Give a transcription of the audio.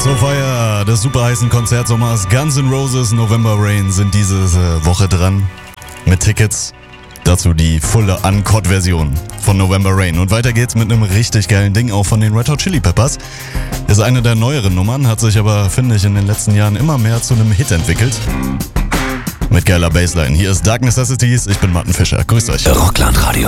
Zur Feier des super heißen Konzertsommers Guns N' Roses November Rain sind diese Woche dran mit Tickets. Dazu die volle Uncut-Version von November Rain. Und weiter geht's mit einem richtig geilen Ding, auch von den Red Hot Chili Peppers. Ist eine der neueren Nummern, hat sich aber, finde ich, in den letzten Jahren immer mehr zu einem Hit entwickelt. Mit geiler Bassline. Hier ist Dark Necessities, ich bin Martin Fischer. Grüßt euch. Rockland Radio.